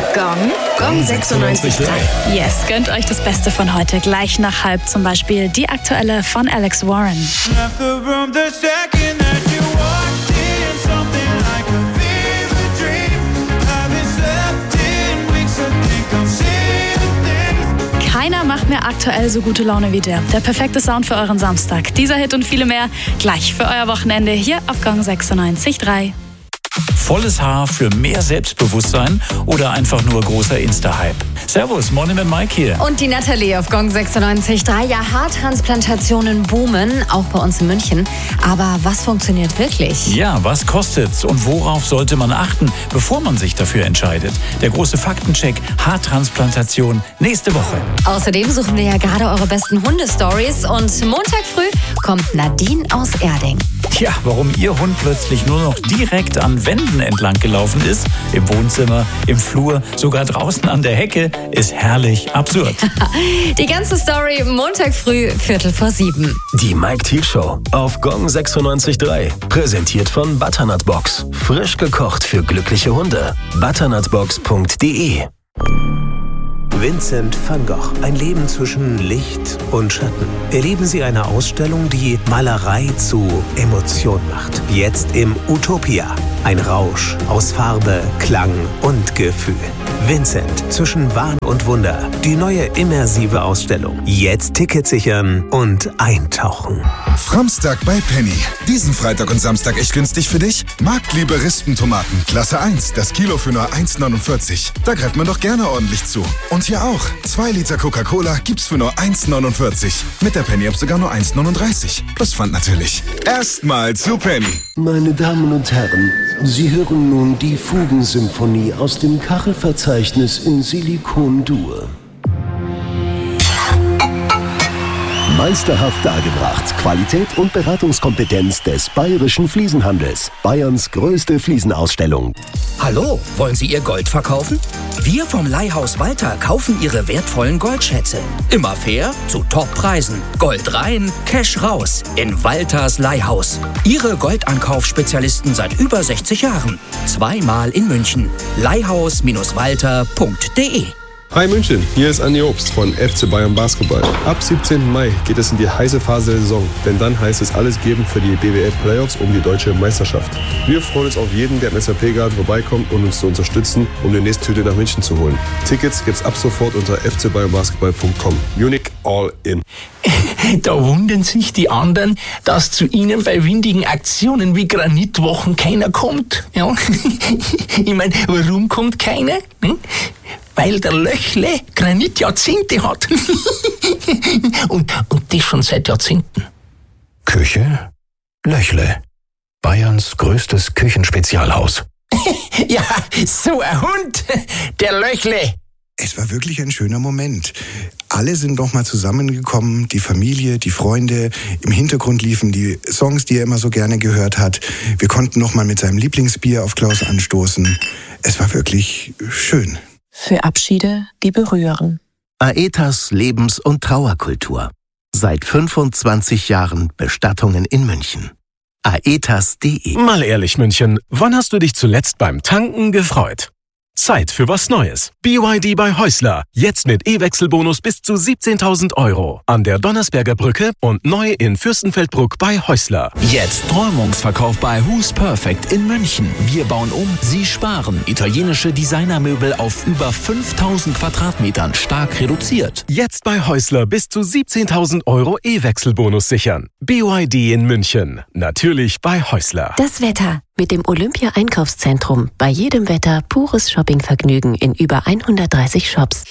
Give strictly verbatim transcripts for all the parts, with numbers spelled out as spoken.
Gong, Gong sechsundneunzig Komma drei. Yes, gönnt euch das Beste von heute. Gleich nach halb zum Beispiel die aktuelle von Alex Warren. Keiner macht mir aktuell so gute Laune wie der. Der perfekte Sound für euren Samstag. Dieser Hit und viele mehr gleich für euer Wochenende hier auf Gong sechsundneunzig Komma drei. Volles Haar für mehr Selbstbewusstsein oder einfach nur großer Insta-Hype? Servus, Morning mit Mike hier. Und die Nathalie auf Gong sechsundneunzig Komma drei. Ja, Haartransplantationen boomen, auch bei uns in München. Aber was funktioniert wirklich? Ja, was kostet's und worauf sollte man achten, bevor man sich dafür entscheidet? Der große Faktencheck Haartransplantation nächste Woche. Außerdem suchen wir ja gerade eure besten Hundestories. Und Montag früh kommt Nadine aus Erding. Tja, warum ihr Hund plötzlich nur noch direkt an Wänden entlang gelaufen ist, im Wohnzimmer, im Flur, sogar draußen an der Hecke, ist herrlich absurd. Die ganze Story Montag früh, Viertel vor sieben. Die Mike Thiel Show auf Gong sechsundneunzig Komma drei. Präsentiert von Butternut Box. Frisch gekocht für glückliche Hunde. butternutbox punkt de. Vincent van Gogh. Ein Leben zwischen Licht und Schatten. Erleben Sie eine Ausstellung, die Malerei zu Emotion macht. Jetzt im Utopia. Ein Rausch aus Farbe, Klang und Gefühl. Vincent zwischen Wahn und Wunder. Die neue immersive Ausstellung. Jetzt Tickets sichern und eintauchen. Framstag bei Penny. Diesen Freitag und Samstag echt günstig für dich? Marktliebe Rispentomaten. Klasse eins. Das Kilo für nur eins neunundvierzig. Da greift man doch gerne ordentlich zu. Und hier auch. zwei Liter Coca-Cola gibt's für nur eins neunundvierzig. Mit der Penny-App sogar nur eins neununddreißig. Plus Pfand natürlich. Erstmal zu Penny. Meine Damen und Herren, Sie hören nun die Fugensymphonie aus dem Kachelverzeichnis in Silikon-Dur. Meisterhaft dargebracht. Qualität und Beratungskompetenz des Bayerischen Fliesenhandels. Bayerns größte Fliesenausstellung. Hallo, wollen Sie Ihr Gold verkaufen? Wir vom Leihhaus Walter kaufen Ihre wertvollen Goldschätze. Immer fair, zu Top-Preisen. Gold rein, Cash raus. In Walters Leihhaus. Ihre Goldankaufspezialisten seit über sechzig Jahren. Zweimal in München. leihhaus Walter punkt de. Hi München, hier ist Andi Obst von F C Bayern Basketball. Ab siebzehnten Mai geht es in die heiße Phase der Saison, denn dann heißt es alles geben für die B W L Playoffs um die deutsche Meisterschaft. Wir freuen uns auf jeden, der im S A P-Garten vorbeikommt und uns zu unterstützen, um die nächste Tüte nach München zu holen. Tickets gibt's ab sofort unter f c bayern basketball punkt com. Munich all in. Da wundern sich die anderen, dass zu ihnen bei windigen Aktionen wie Granitwochen keiner kommt. Ja? Ich meine, warum kommt keiner? Hm? Weil der Löchle Granitjahrzehnte hat. und, und das schon seit Jahrzehnten. Küche Löchle. Bayerns größtes Küchenspezialhaus. Ja, so ein Hund, der Löchle. Es war wirklich ein schöner Moment. Alle sind noch mal zusammengekommen, die Familie, die Freunde. Im Hintergrund liefen die Songs, die er immer so gerne gehört hat. Wir konnten noch mal mit seinem Lieblingsbier auf Klaus anstoßen. Es war wirklich schön. Für Abschiede, die berühren. Aetas Lebens- und Trauerkultur. Seit fünfundzwanzig Jahren Bestattungen in München. aetas punkt de. Mal ehrlich, München, wann hast du dich zuletzt beim Tanken gefreut? Zeit für was Neues. B Y D bei Häusler. Jetzt mit E-Wechselbonus bis zu siebzehntausend Euro. An der Donnersberger Brücke und neu in Fürstenfeldbruck bei Häusler. Jetzt Träumungsverkauf bei Who's Perfect in München. Wir bauen um, Sie sparen. Italienische Designermöbel auf über fünftausend Quadratmetern stark reduziert. Jetzt bei Häusler bis zu siebzehntausend Euro E-Wechselbonus sichern. B Y D in München. Natürlich bei Häusler. Das Wetter. Mit dem Olympia-Einkaufszentrum. Bei jedem Wetter pures Shoppingvergnügen in über hundertdreißig Shops.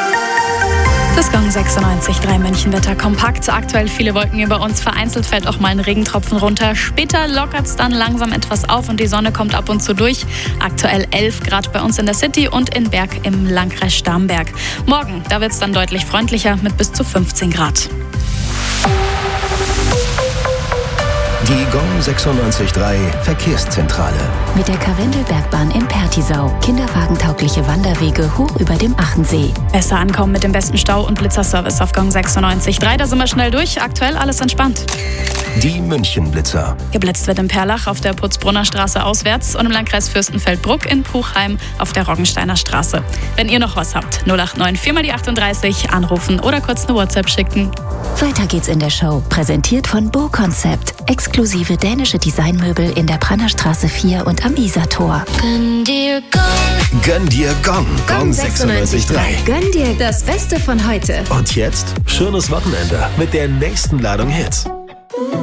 Das Gong sechsundneunzig Komma drei Münchenwetter kompakt. Aktuell viele Wolken über uns. Vereinzelt fällt auch mal ein Regentropfen runter. Später lockert es dann langsam etwas auf und die Sonne kommt ab und zu durch. Aktuell elf Grad bei uns in der City und in Berg im Landkreis Starnberg. Morgen, da wird es dann deutlich freundlicher mit bis zu fünfzehn Grad. Die Gong sechsundneunzig Komma drei Verkehrszentrale. Mit der Karwendelbergbahn in Pertisau. Kinderwagentaugliche Wanderwege hoch über dem Achensee. Besser ankommen mit dem besten Stau- und Blitzerservice auf Gong sechsundneunzig Komma drei. Da sind wir schnell durch. Aktuell alles entspannt. Die München-Blitzer. Geblitzt wird in Perlach auf der Putzbrunner Straße auswärts und im Landkreis Fürstenfeldbruck in Puchheim auf der Roggensteiner Straße. Wenn ihr noch was habt, null acht neun vier mal die achtunddreißig anrufen oder kurz eine WhatsApp schicken. Weiter geht's in der Show. Präsentiert von Bo Concept. Exklusive dänische Designmöbel in der Brannerstraße vier und am Isartor. Gönn dir Gong. Gönn dir Gong. Gong sechsundneunzig Komma drei. Gönn dir das Beste von heute. Und jetzt schönes Wochenende mit der nächsten Ladung Hits.